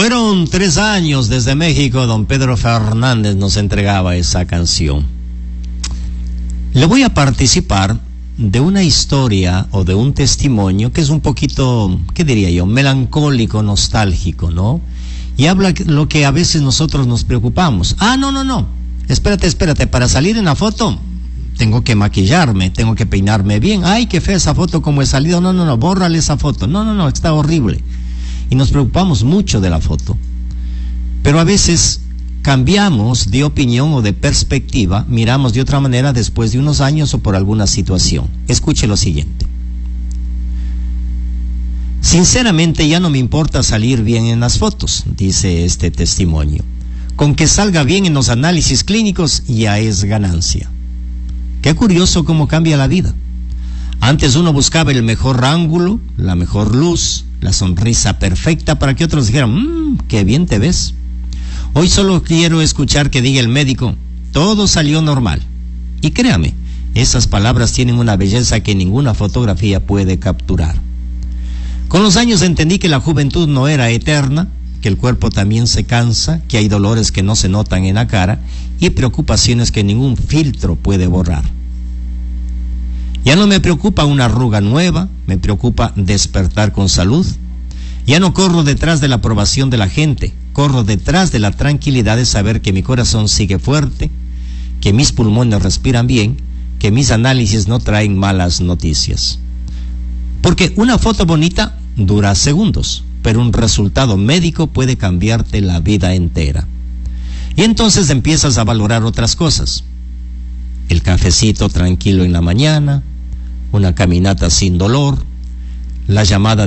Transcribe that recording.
Fueron 3 años desde México, don Pedro Fernández nos entregaba esa canción. Le voy a participar de una historia o de un testimonio que es un poquito, ¿qué diría yo?, melancólico, nostálgico, ¿no? Y habla lo que a veces nosotros nos preocupamos. No. Espérate, para salir en la foto tengo que maquillarme, tengo que peinarme bien. Ay, qué fea esa foto como he salido. No, bórrale esa foto. No, está horrible. Y nos preocupamos mucho de la foto. Pero a veces cambiamos de opinión o de perspectiva, miramos de otra manera después de unos años o por alguna situación. Escuche lo siguiente. Sinceramente ya no me importa salir bien en las fotos, dice este testimonio. Con que salga bien en los análisis clínicos ya es ganancia. Qué curioso cómo cambia la vida. Antes uno buscaba el mejor ángulo, la mejor luz, la sonrisa perfecta para que otros dijeran, qué bien te ves. Hoy solo quiero escuchar que diga el médico, todo salió normal. Y créame, esas palabras tienen una belleza que ninguna fotografía puede capturar. Con los años entendí que la juventud no era eterna, que el cuerpo también se cansa, que hay dolores que no se notan en la cara y preocupaciones que ningún filtro puede borrar. Ya no me preocupa una arruga nueva, me preocupa despertar con salud. Ya no corro detrás de la aprobación de la gente, corro detrás de la tranquilidad de saber que mi corazón sigue fuerte, que mis pulmones respiran bien, que mis análisis no traen malas noticias. Porque una foto bonita dura segundos, pero un resultado médico puede cambiarte la vida entera. Y entonces empiezas a valorar otras cosas. El cafecito tranquilo en la mañana, una caminata sin dolor, la llamada